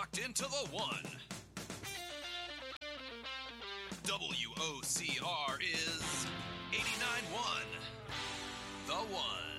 locked into the one. WOCR is 89.1. The One.